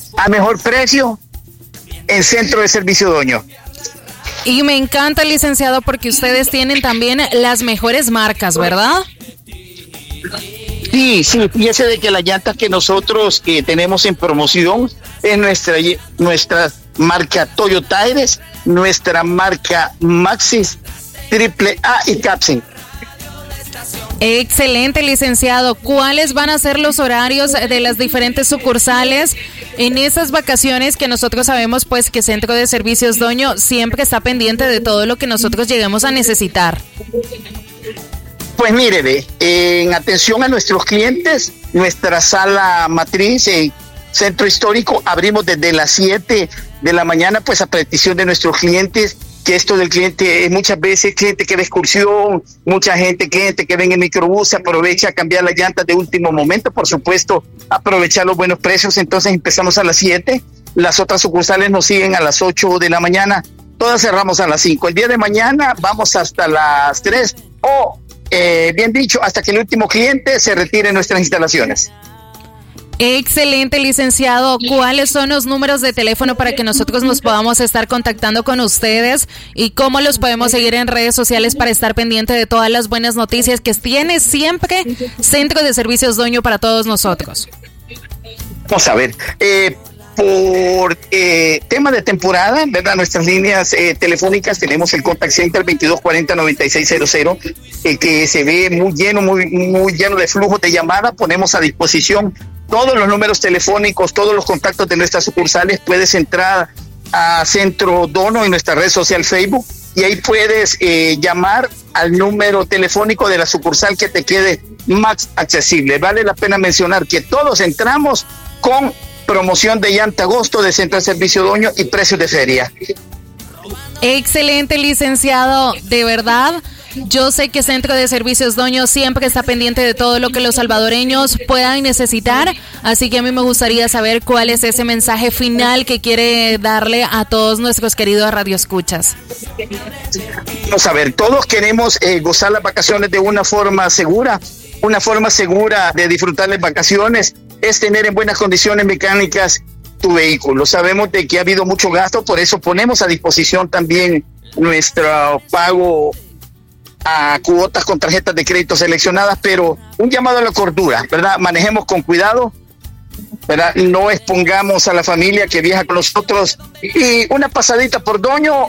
a mejor precio en Centro de Servicio Doño. Y me encanta, licenciado, porque ustedes tienen también las mejores marcas, ¿verdad? Sí, fíjese de que las llantas que nosotros tenemos en promoción es nuestra marca Toyota Aires, nuestra marca Maxxis, AAA y Capsin. Excelente, licenciado. ¿Cuáles van a ser los horarios de las diferentes sucursales en esas vacaciones que nosotros sabemos pues que Centro de Servicios Doño siempre está pendiente de todo lo que nosotros lleguemos a necesitar? Pues mire, en atención a nuestros clientes, nuestra sala matriz en Centro Histórico abrimos desde las 7 de la mañana, pues a petición de nuestros clientes, que esto del cliente, muchas veces cliente que va a excursión, mucha gente, cliente que ven en microbús, aprovecha a cambiar las llantas de último momento, por supuesto, aprovechar los buenos precios. Entonces empezamos a las 7, las otras sucursales nos siguen a las 8 de la mañana, todas cerramos a las 5. El día de mañana vamos hasta las 3 o, bien dicho, hasta que el último cliente se retire en nuestras instalaciones. Excelente, licenciado. ¿Cuáles son los números de teléfono para que nosotros nos podamos estar contactando con ustedes y cómo los podemos seguir en redes sociales para estar pendiente de todas las buenas noticias que tiene siempre Centro de Servicios Doño para todos nosotros? Vamos a ver, por tema de temporada, ¿verdad? Nuestras líneas telefónicas, tenemos el contact center 2240-9600, que se ve muy lleno de flujos de llamada. Ponemos a disposición todos los números telefónicos, todos los contactos de nuestras sucursales. Puedes entrar a Centro Dono en nuestra red social Facebook y ahí puedes llamar al número telefónico de la sucursal que te quede más accesible. Vale la pena mencionar que todos entramos con promoción de llanta agosto de Centro de Servicio Doño y precios de feria. Excelente, licenciado, de verdad. Yo sé que Centro de Servicios Doño siempre está pendiente de todo lo que los salvadoreños puedan necesitar, así que a mí me gustaría saber cuál es ese mensaje final que quiere darle a todos nuestros queridos radioescuchas. Vamos a ver, todos queremos gozar las vacaciones de una forma segura de disfrutar las vacaciones es tener en buenas condiciones mecánicas tu vehículo. Sabemos de que ha habido mucho gasto, por eso ponemos a disposición también nuestro pago a cuotas con tarjetas de crédito seleccionadas, pero un llamado a la cordura, ¿verdad? Manejemos con cuidado, ¿verdad? No expongamos a la familia que viaja con nosotros, y una pasadita por Doño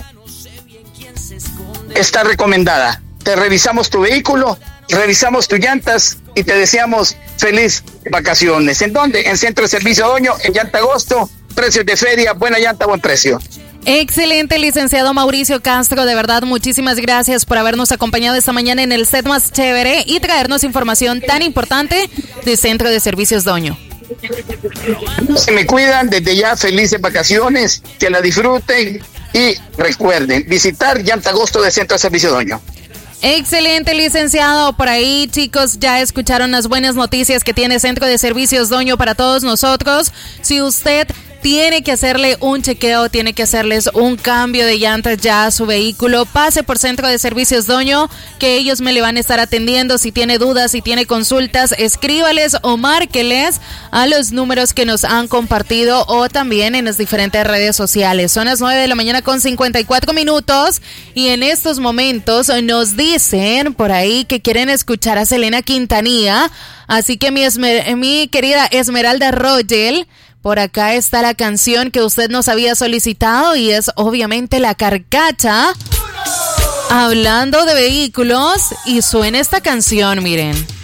está recomendada. Te revisamos tu vehículo, revisamos tus llantas y te deseamos feliz vacaciones. ¿En dónde? En Centro de Servicio Doño, en llanta agosto, precios de feria, buena llanta, buen precio. Excelente, licenciado Mauricio Castro, de verdad muchísimas gracias por habernos acompañado esta mañana en el set más chévere y traernos información tan importante de Centro de Servicios Doño. Se me cuidan, desde ya felices vacaciones, que la disfruten y recuerden visitar llanta agosto de Centro de Servicio Doño. Excelente, licenciado. Por ahí, chicos, ya escucharon las buenas noticias que tiene Centro de Servicios Doño para todos nosotros. Si usted tiene que hacerle un chequeo, tiene que hacerles un cambio de llantas ya a su vehículo, pase por Centro de Servicios Doño, que ellos me le van a estar atendiendo. Si tiene dudas, si tiene consultas, escríbales o márqueles a los números que nos han compartido o también en las diferentes redes sociales. Son las 9 de la mañana con 54 minutos y en estos momentos nos dicen por ahí que quieren escuchar a Selena Quintanilla, así que mi querida Esmeralda Rogel, por acá está la canción que usted nos había solicitado y es obviamente La Carcacha, hablando de vehículos, y suena esta canción, miren.